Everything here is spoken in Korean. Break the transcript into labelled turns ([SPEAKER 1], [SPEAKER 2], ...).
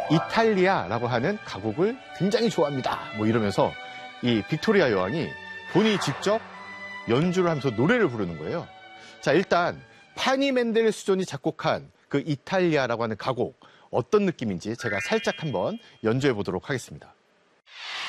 [SPEAKER 1] 이탈리아라고 하는 가곡을 굉장히 좋아합니다. 뭐 이러면서 이 빅토리아 여왕이 본인이 직접 연주를 하면서 노래를 부르는 거예요. 자, 일단 파니 멘델스존이 작곡한 그 이탈리아라고 하는 가곡 어떤 느낌인지 제가 살짝 한번 연주해 보도록 하겠습니다.